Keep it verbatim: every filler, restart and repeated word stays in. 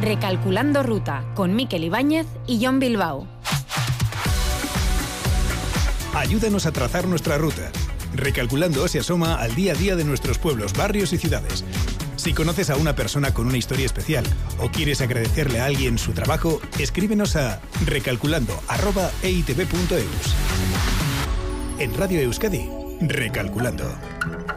Recalculando Ruta, con Mikel Ibáñez y Jon Bilbao. Ayúdanos a trazar nuestra ruta. Recalculando se asoma al día a día de nuestros pueblos, barrios y ciudades. Si conoces a una persona con una historia especial o quieres agradecerle a alguien su trabajo, escríbenos a recalculando arroba e i te be punto eus. En Radio Euskadi, Recalculando.